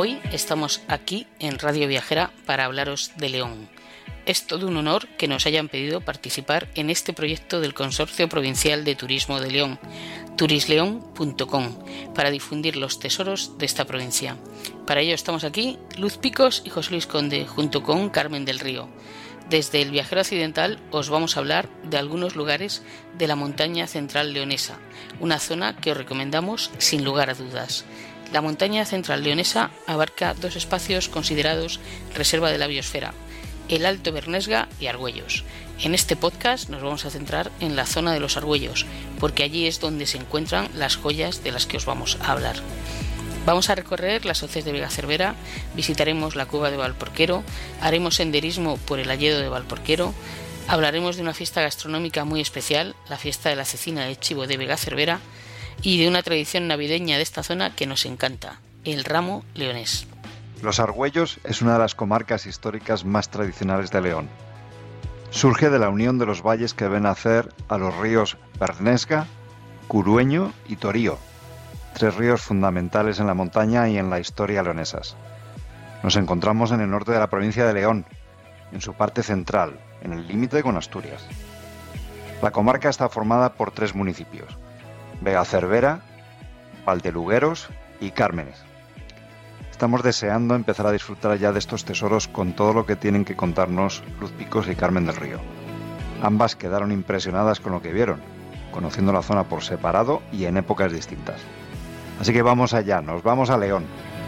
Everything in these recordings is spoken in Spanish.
Hoy estamos aquí en Radio Viajera para hablaros de León. Es todo un honor que nos hayan pedido participar en este proyecto del Consorcio Provincial de Turismo de León, turisleon.com, para difundir los tesoros de esta provincia. Para ello estamos aquí Luz Picos y José Luis Conde, junto con Carmen del Río. Desde el Viajero Occidental os vamos a hablar de algunos lugares de la montaña central leonesa, una zona que os recomendamos sin lugar a dudas. La montaña central leonesa abarca dos espacios considerados reserva de la biosfera, el Alto Bernesga y Argüellos. En este podcast nos vamos a centrar en la zona de los Argüellos, porque allí es donde se encuentran las joyas de las que os vamos a hablar. Vamos a recorrer las hoces de Begacervera, visitaremos la cueva de Valporquero, haremos senderismo por el Alledo de Valporquero, hablaremos de una fiesta gastronómica muy especial, la fiesta de la cecina de chivo de Begacervera, y de una tradición navideña de esta zona que nos encanta, el ramo leonés. Los Argüellos es una de las comarcas históricas más tradicionales de León. Surge de la unión de los valles que ven nacer a los ríos Bernesga, Curueño y Torío, tres ríos fundamentales en la montaña y en la historia leonesas. Nos encontramos en el norte de la provincia de León, en su parte central, en el límite con Asturias. La comarca está formada por tres municipios: Begacervera, Valdelugueros y Cármenes. Estamos deseando empezar a disfrutar ya de estos tesoros con todo lo que tienen que contarnos Luz Picos y Carmen del Río. Ambas quedaron impresionadas con lo que vieron, conociendo la zona por separado y en épocas distintas. Así que vamos allá, nos vamos a León.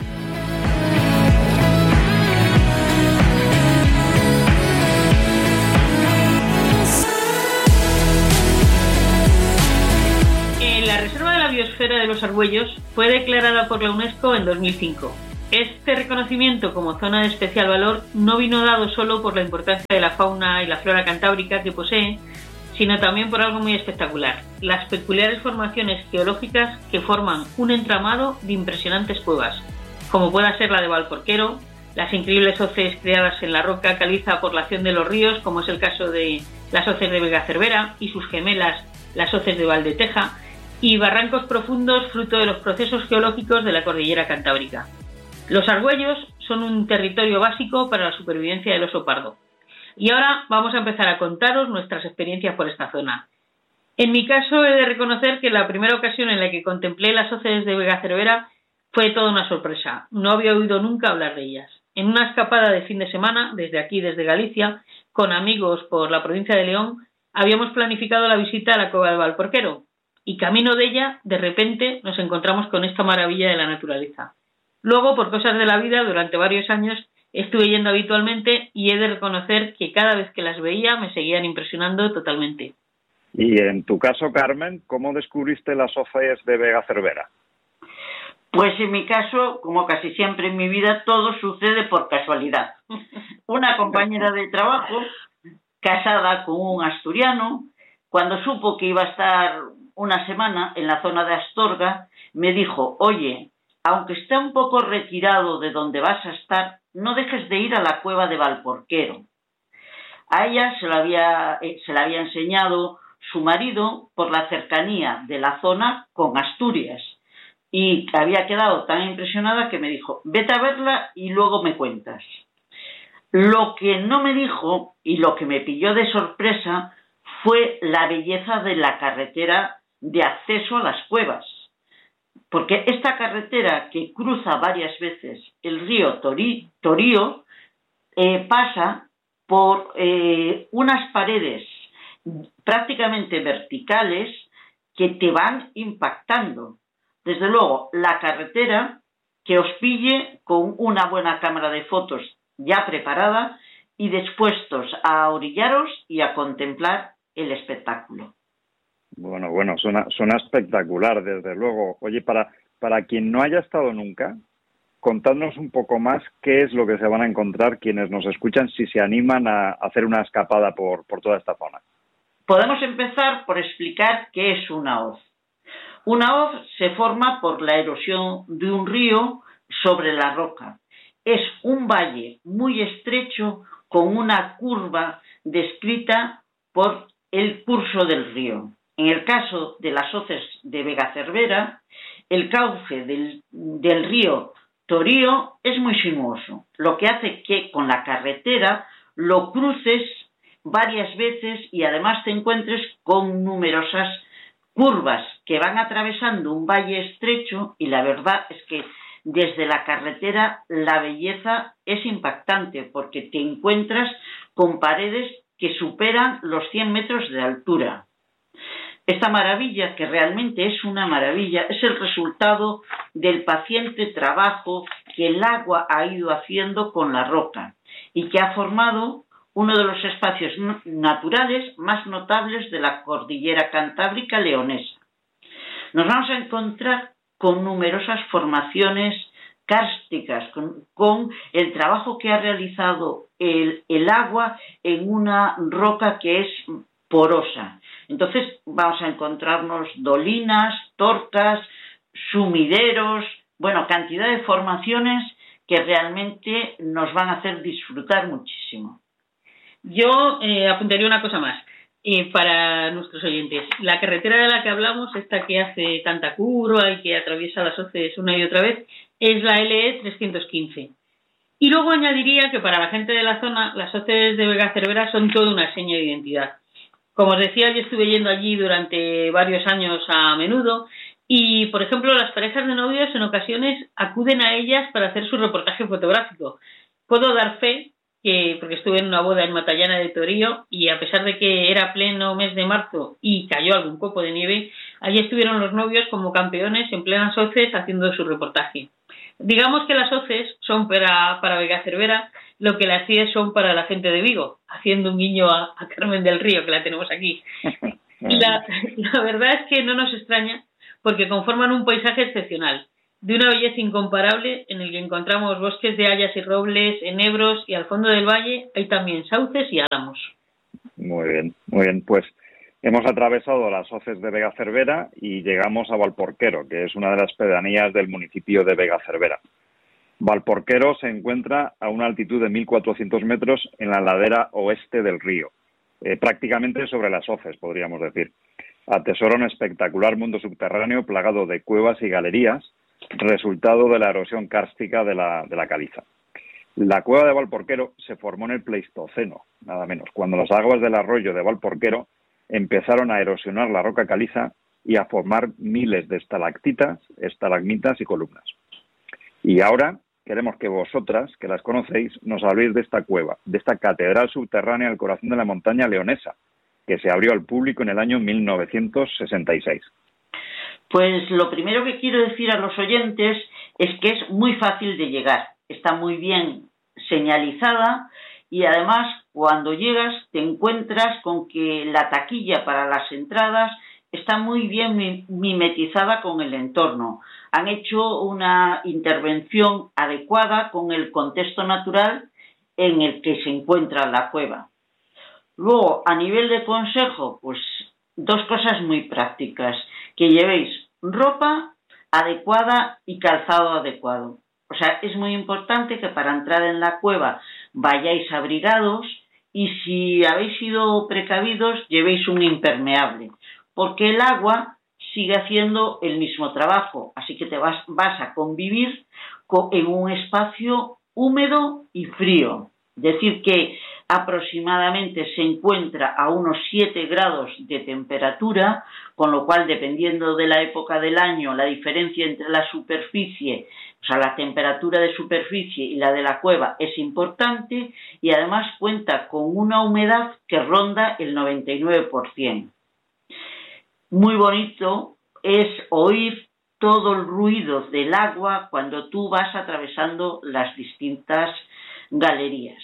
La Reserva de la Biosfera de los Argüellos fue declarada por la UNESCO en 2005. Este reconocimiento como zona de especial valor no vino dado solo por la importancia de la fauna y la flora cantábrica que posee, sino también por algo muy espectacular: las peculiares formaciones geológicas que forman un entramado de impresionantes cuevas, como pueda ser la de Valporquero, las increíbles hoces creadas en la roca caliza por la acción de los ríos, como es el caso de las hoces de Begacervera y sus gemelas, las hoces de Valdeteja, y barrancos profundos fruto de los procesos geológicos de la cordillera cantábrica. Los Argüellos son un territorio básico para la supervivencia del oso pardo. Y ahora vamos a empezar a contaros nuestras experiencias por esta zona. En mi caso, he de reconocer que la primera ocasión en la que contemplé las hoces de Begacervera fue toda una sorpresa. No había oído nunca hablar de ellas. En una escapada de fin de semana, desde Galicia, con amigos por la provincia de León, habíamos planificado la visita a la cueva de Valporquero, y camino de ella, de repente, nos encontramos con esta maravilla de la naturaleza. Luego, por cosas de la vida, durante varios años estuve yendo habitualmente y he de reconocer que cada vez que las veía me seguían impresionando totalmente. Y en tu caso, Carmen, ¿cómo descubriste las hoces de Begacervera? Pues en mi caso, como casi siempre en mi vida, todo sucede por casualidad. Una compañera de trabajo, casada con un asturiano, cuando supo que iba a estar una semana en la zona de Astorga, me dijo: oye, aunque esté un poco retirado de donde vas a estar, no dejes de ir a la cueva de Valporquero. A ella se la había enseñado su marido por la cercanía de la zona con Asturias, y había quedado tan impresionada que me dijo: vete a verla y luego me cuentas. Lo que no me dijo y lo que me pilló de sorpresa fue la belleza de la carretera de acceso a las cuevas, porque esta carretera, que cruza varias veces el río Torío, pasa por unas paredes prácticamente verticales que te van impactando. Desde luego, la carretera que os pille con una buena cámara de fotos ya preparada y dispuestos a orillaros y a contemplar el espectáculo. Bueno, suena espectacular, desde luego. Oye, para quien no haya estado nunca, contadnos un poco más qué es lo que se van a encontrar quienes nos escuchan si se animan a hacer una escapada por toda esta zona. Podemos empezar por explicar qué es una hoz. Una hoz se forma por la erosión de un río sobre la roca. Es un valle muy estrecho con una curva descrita por el curso del río. En el caso de las hoces de Begacervera, el cauce del río Torío es muy sinuoso, lo que hace que con la carretera lo cruces varias veces y además te encuentres con numerosas curvas que van atravesando un valle estrecho, y la verdad es que desde la carretera la belleza es impactante porque te encuentras con paredes que superan los 100 metros de altura. Esta maravilla, que realmente es una maravilla, es el resultado del paciente trabajo que el agua ha ido haciendo con la roca y que ha formado uno de los espacios naturales más notables de la cordillera cantábrica leonesa. Nos vamos a encontrar con numerosas formaciones kársticas, con el trabajo que ha realizado el agua en una roca que es porosa. Entonces vamos a encontrarnos dolinas, torcas, sumideros, bueno, cantidad de formaciones que realmente nos van a hacer disfrutar muchísimo. Yo apuntaría una cosa más para nuestros oyentes. La carretera de la que hablamos, esta que hace tanta curva y que atraviesa las hoces una y otra vez, es la LE 315. Y luego añadiría que para la gente de la zona, las hoces de Vega Cervera son toda una seña de identidad. Como os decía, yo estuve yendo allí durante varios años a menudo y, por ejemplo, las parejas de novios en ocasiones acuden a ellas para hacer su reportaje fotográfico. Puedo dar fe porque estuve en una boda en Matallana de Torío y a pesar de que era pleno mes de marzo y cayó algún copo de nieve, allí estuvieron los novios como campeones en plenas hoces haciendo su reportaje. Digamos que las hoces son para Vega Cervera lo que las CIES son para la gente de Vigo, haciendo un guiño a Carmen del Río, que la tenemos aquí. La verdad es que no nos extraña porque conforman un paisaje excepcional, de una belleza incomparable en el que encontramos bosques de hayas y robles, enebros, y al fondo del valle hay también sauces y álamos. Muy bien, pues hemos atravesado las hoces de Vega Cervera y llegamos a Valporquero, que es una de las pedanías del municipio de Vega Cervera. Valporquero se encuentra a una altitud de 1.400 metros en la ladera oeste del río, prácticamente sobre las hoces, podríamos decir. Atesora un espectacular mundo subterráneo plagado de cuevas y galerías, resultado de la erosión kárstica de la caliza. La cueva de Valporquero se formó en el Pleistoceno, nada menos, cuando las aguas del arroyo de Valporquero empezaron a erosionar la roca caliza y a formar miles de estalactitas, estalagmitas y columnas. Y ahora queremos que vosotras, que las conocéis, nos habléis de esta cueva, de esta catedral subterránea al corazón de la montaña leonesa, que se abrió al público en el año 1966. Pues lo primero que quiero decir a los oyentes es que es muy fácil de llegar, está muy bien señalizada y además cuando llegas te encuentras con que la taquilla para las entradas está muy bien mimetizada con el entorno. Han hecho una intervención adecuada con el contexto natural en el que se encuentra la cueva. Luego, a nivel de consejo, pues dos cosas muy prácticas: que llevéis ropa adecuada y calzado adecuado. O sea, es muy importante que para entrar en la cueva vayáis abrigados y si habéis sido precavidos, llevéis un impermeable, porque el agua sigue haciendo el mismo trabajo, así que te vas a convivir en un espacio húmedo y frío. Es decir, que aproximadamente se encuentra a unos 7 grados de temperatura, con lo cual, dependiendo de la época del año, la diferencia entre la superficie, o sea, la temperatura de superficie y la de la cueva es importante y además cuenta con una humedad que ronda el 99%. Muy bonito es oír todo el ruido del agua cuando tú vas atravesando las distintas galerías.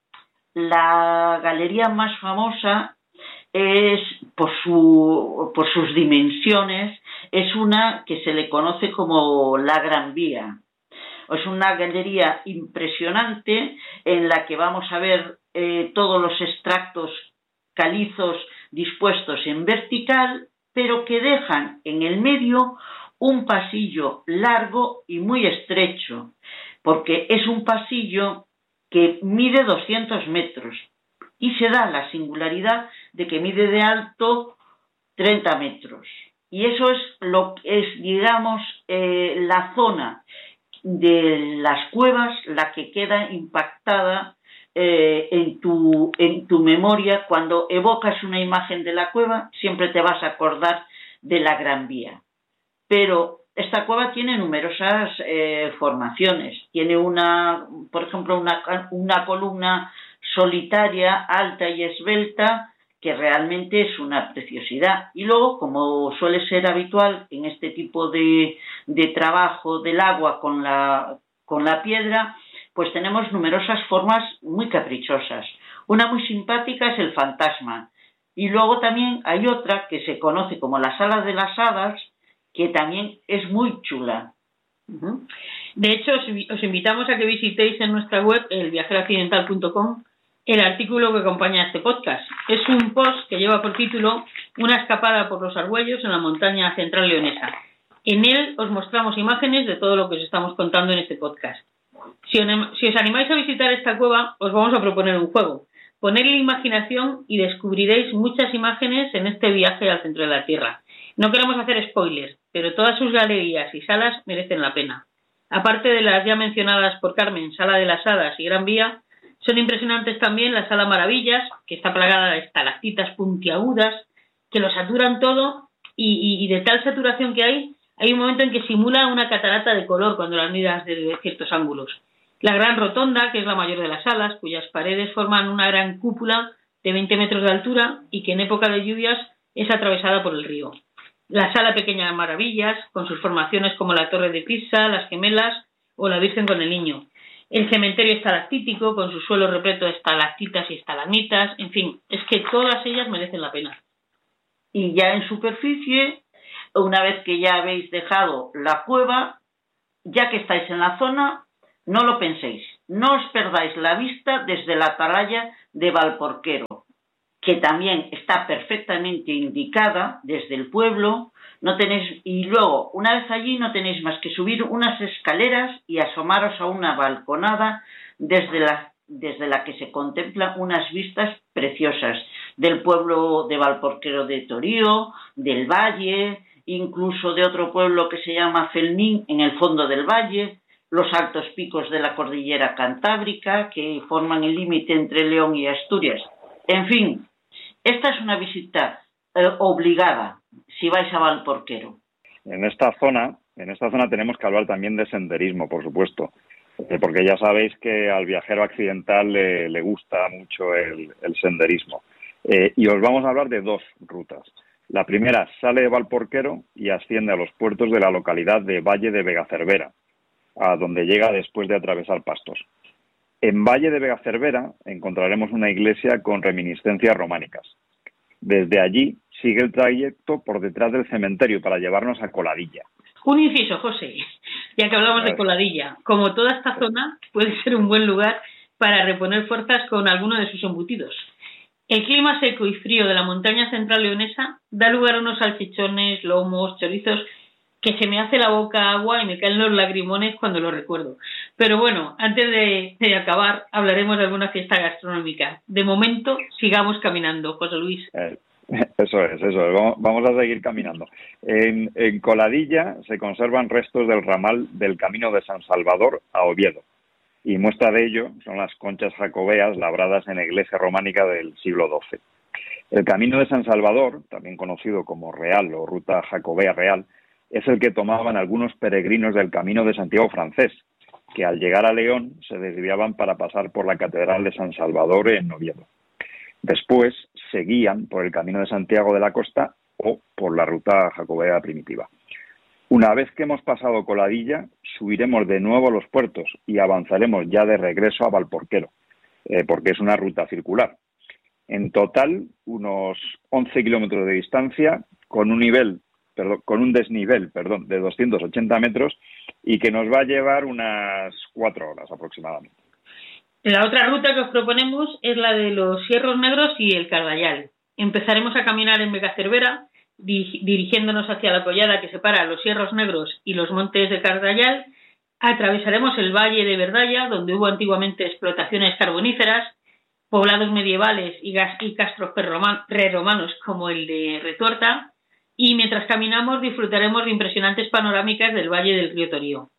La galería más famosa es por sus dimensiones, es una que se le conoce como la Gran Vía. Es una galería impresionante en la que vamos a ver todos los extractos calizos dispuestos en vertical, pero que dejan en el medio un pasillo largo y muy estrecho, porque es un pasillo que mide 200 metros y se da la singularidad de que mide de alto 30 metros. Y eso es lo que es, digamos, la zona de las cuevas la que queda impactada en tu memoria. Cuando evocas una imagen de la cueva, siempre te vas a acordar de la Gran Vía. Pero esta cueva tiene numerosas formaciones. Tiene por ejemplo, una columna solitaria, alta y esbelta, que realmente es una preciosidad. Y luego, como suele ser habitual en este tipo de trabajo del agua con la piedra, pues tenemos numerosas formas muy caprichosas. Una muy simpática es el fantasma. Y luego también hay otra que se conoce como la Sala de las Hadas, que también es muy chula. De hecho, os invitamos a que visitéis en nuestra web, elviajeroaccidental.com, el artículo que acompaña a este podcast. Es un post que lleva por título Una escapada por los Argüellos en la montaña central leonesa. En él os mostramos imágenes de todo lo que os estamos contando en este podcast. Si os animáis a visitar esta cueva, os vamos a proponer un juego. Ponedle imaginación y descubriréis muchas imágenes en este viaje al centro de la Tierra. No queremos hacer spoilers, pero todas sus galerías y salas merecen la pena. Aparte de las ya mencionadas por Carmen, Sala de las Hadas y Gran Vía, son impresionantes también la Sala Maravillas, que está plagada de estalactitas puntiagudas, que lo saturan todo, y de tal saturación que hay un momento en que simula una catarata de color cuando las miras desde ciertos ángulos. La Gran Rotonda, que es la mayor de las salas, cuyas paredes forman una gran cúpula de 20 metros de altura y que en época de lluvias es atravesada por el río. La Sala Pequeña Maravillas, con sus formaciones como la Torre de Pisa, las Gemelas o la Virgen con el Niño. El cementerio estalactítico, con su suelo repleto de estalactitas y estalagmitas. En fin, es que todas ellas merecen la pena. Y ya en superficie, una vez que ya habéis dejado la cueva, ya que estáis en la zona, no lo penséis. No os perdáis la vista desde la atalaya de Valporquero, que también está perfectamente indicada desde el pueblo. Y luego, una vez allí, no tenéis más que subir unas escaleras y asomaros a una balconada desde la que se contemplan unas vistas preciosas del pueblo de Valporquero de Torío, del valle, incluso de otro pueblo que se llama Felnín en el fondo del valle, los altos picos de la cordillera cantábrica que forman el límite entre León y Asturias. En fin, esta es una visita obligada si vais a Valporquero. En esta zona tenemos que hablar también de senderismo, por supuesto, porque ya sabéis que al viajero accidental le gusta mucho el senderismo. Y os vamos a hablar de dos rutas. La primera sale de Valporquero y asciende a los puertos de la localidad de Valle de Vegacervera, a donde llega después de atravesar pastos. En Valle de Vegacervera encontraremos una iglesia con reminiscencias románicas. Desde allí sigue el trayecto por detrás del cementerio para llevarnos a Coladilla. Un inciso, José, ya que hablamos de Coladilla. Como toda esta zona, puede ser un buen lugar para reponer fuerzas con alguno de sus embutidos. El clima seco y frío de la montaña central leonesa da lugar a unos salchichones, lomos, chorizos, que se me hace la boca agua y me caen los lagrimones cuando lo recuerdo. Pero bueno, antes de acabar, hablaremos de alguna fiesta gastronómica. De momento, sigamos caminando, José Luis. Eso es. Vamos a seguir caminando. En Coladilla se conservan restos del ramal del Camino de San Salvador a Oviedo. Y muestra de ello son las conchas jacobeas labradas en la iglesia románica del siglo XII. El Camino de San Salvador, también conocido como Real o Ruta Jacobea Real, es el que tomaban algunos peregrinos del Camino de Santiago francés, que al llegar a León se desviaban para pasar por la Catedral de San Salvador en Oviedo. Después seguían por el Camino de Santiago de la Costa o por la Ruta Jacobea primitiva. Una vez que hemos pasado Coladilla, subiremos de nuevo a los puertos y avanzaremos ya de regreso a Valporquero, porque es una ruta circular. En total, unos 11 kilómetros de distancia, con un desnivel de 280 metros y que nos va a llevar unas 4 horas aproximadamente. La otra ruta que os proponemos es la de los Sierros Negros y el Cardallal. Empezaremos a caminar en Vegacervera, dirigiéndonos hacia la collada que separa los Sierros Negros y los montes de Cardallal. Atravesaremos el valle de Verdalla, donde hubo antiguamente explotaciones carboníferas, poblados medievales y castros prerromanos como el de Retuerta, y mientras caminamos disfrutaremos de impresionantes panorámicas del valle del río Torío.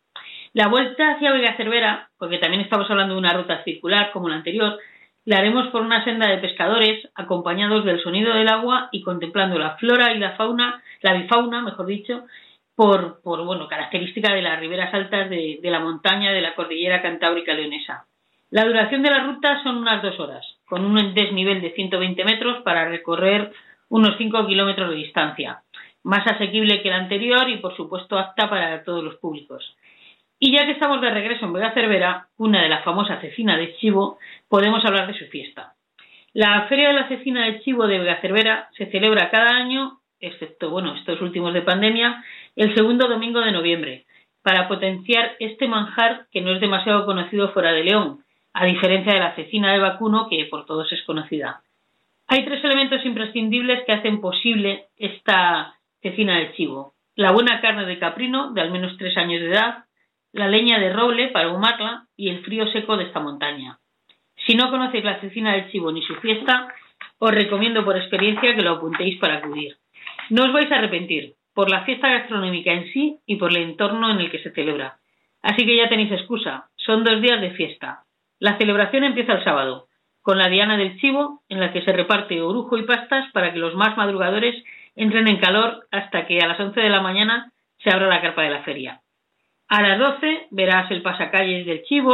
La vuelta hacia Vegacervera, porque también estamos hablando de una ruta circular como la anterior, la haremos por una senda de pescadores, acompañados del sonido del agua y contemplando la flora y la fauna, la bifauna, mejor dicho, por característica de las riberas altas de la montaña de la cordillera cantábrica leonesa. La duración de la ruta son unas 2 horas, con un desnivel de 120 metros para recorrer unos 5 kilómetros de distancia, más asequible que la anterior y, por supuesto, apta para todos los públicos. Y ya que estamos de regreso en Vegacervera, una de la famosa cecina de chivo, podemos hablar de su fiesta. La Feria de la Cecina de Chivo de Vegacervera se celebra cada año, excepto estos últimos de pandemia, el segundo domingo de noviembre, para potenciar este manjar que no es demasiado conocido fuera de León, a diferencia de la cecina de vacuno, que por todos es conocida. Hay 3 elementos imprescindibles que hacen posible esta cecina de chivo: la buena carne de caprino, de al menos 3 años de edad, la leña de roble para ahumarla y el frío seco de esta montaña. Si no conocéis la cecina del chivo ni su fiesta, os recomiendo por experiencia que lo apuntéis para acudir. No os vais a arrepentir, por la fiesta gastronómica en sí y por el entorno en el que se celebra. Así que ya tenéis excusa, son 2 días de fiesta. La celebración empieza el sábado, con la diana del chivo, en la que se reparte orujo y pastas para que los más madrugadores entren en calor hasta que a las 11 de la mañana se abra la carpa de la feria. A las 12 verás el pasacalles del chivo,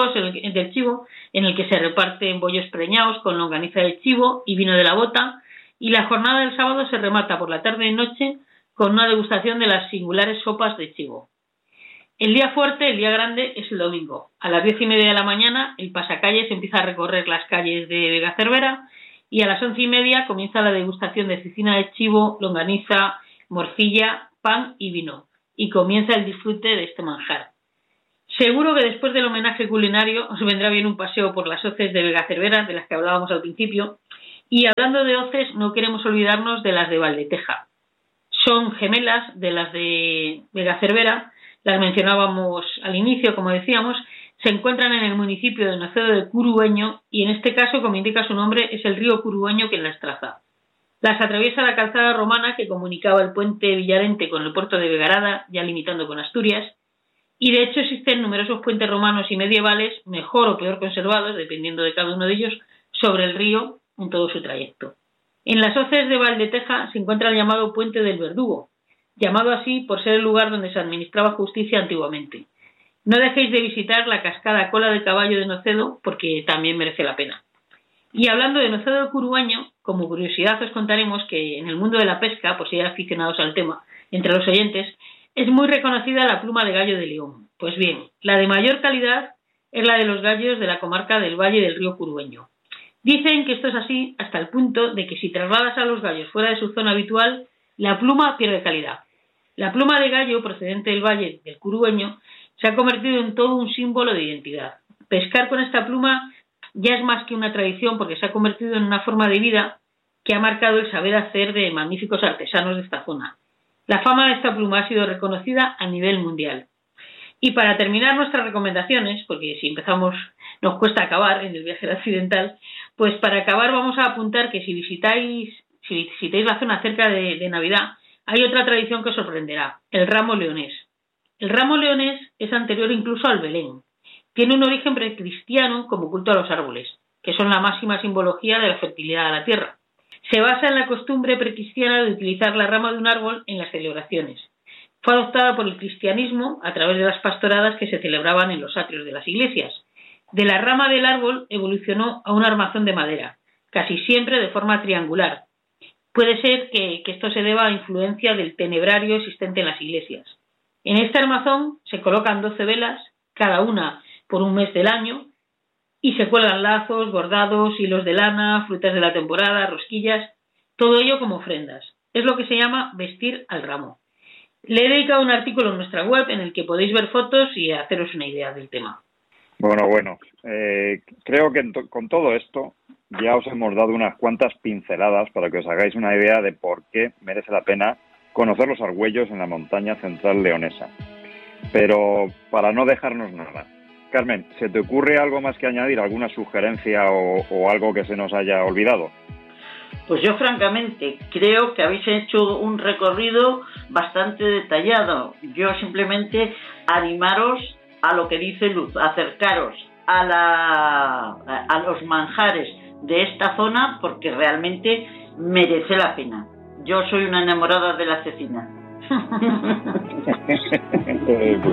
en el que se reparten bollos preñados con longaniza del chivo y vino de la bota, y la jornada del sábado se remata por la tarde y noche con una degustación de las singulares sopas de chivo. El día fuerte, el día grande, es el domingo. A las 10:30 de la mañana el pasacalles empieza a recorrer las calles de Vegacervera y a las 11:30 comienza la degustación de cecina de chivo, longaniza, morcilla, pan y vino, y comienza el disfrute de este manjar. Seguro que después del homenaje culinario os vendrá bien un paseo por las hoces de Vegacervera, de las que hablábamos al principio, y hablando de hoces no queremos olvidarnos de las de Valdeteja. Son gemelas de las de Vegacervera, las mencionábamos al inicio, como decíamos, se encuentran en el municipio de Nocedo de Curueño y en este caso, como indica su nombre, es el río Curueño quien las traza. Las atraviesa la calzada romana que comunicaba el puente Villarente con el puerto de Vegarada, ya limitando con Asturias, y de hecho existen numerosos puentes romanos y medievales, mejor o peor conservados, dependiendo de cada uno de ellos, sobre el río en todo su trayecto. En las hoces de Valdeteja se encuentra el llamado Puente del Verdugo, llamado así por ser el lugar donde se administraba justicia antiguamente. No dejéis de visitar la cascada Cola de Caballo de Nocedo, porque también merece la pena. Y hablando de Nocedo de Curueño, como curiosidad os contaremos que en el mundo de la pesca, por si hay aficionados al tema entre los oyentes, es muy reconocida la pluma de gallo de León. Pues bien, la de mayor calidad es la de los gallos de la comarca del Valle del Río Curueño. Dicen que esto es así hasta el punto de que si trasladas a los gallos fuera de su zona habitual, la pluma pierde calidad. La pluma de gallo procedente del Valle del Curueño se ha convertido en todo un símbolo de identidad. Pescar con esta pluma ya es más que una tradición porque se ha convertido en una forma de vida que ha marcado el saber hacer de magníficos artesanos de esta zona. La fama de esta pluma ha sido reconocida a nivel mundial. Y para terminar nuestras recomendaciones, porque si empezamos nos cuesta acabar en el viaje accidental, pues para acabar vamos a apuntar que si visitáis la zona cerca de Navidad, hay otra tradición que os sorprenderá, el ramo leonés. El ramo leonés es anterior incluso al Belén. Tiene un origen precristiano como culto a los árboles, que son la máxima simbología de la fertilidad de la tierra. Se basa en la costumbre precristiana de utilizar la rama de un árbol en las celebraciones. Fue adoptada por el cristianismo a través de las pastoradas que se celebraban en los atrios de las iglesias. De la rama del árbol evolucionó a un armazón de madera, casi siempre de forma triangular. Puede ser que esto se deba a influencia del tenebrario existente en las iglesias. En este armazón se colocan 12 velas, cada una por un mes del año, y se cuelgan lazos, bordados, hilos de lana, frutas de la temporada, rosquillas, todo ello como ofrendas. Es lo que se llama vestir al ramo. Le he dedicado un artículo en nuestra web en el que podéis ver fotos y haceros una idea del tema. Bueno, creo que con todo esto ya os hemos dado unas cuantas pinceladas para que os hagáis una idea de por qué merece la pena conocer los Argüellos en la montaña central leonesa. Pero para no dejarnos nada, Carmen, ¿se te ocurre algo más que añadir? ¿Alguna sugerencia o algo que se nos haya olvidado? Pues yo francamente creo que habéis hecho un recorrido bastante detallado. Yo simplemente animaros a lo que dice Luz, acercaros a los manjares de esta zona porque realmente merece la pena. Yo soy una enamorada de la cecina.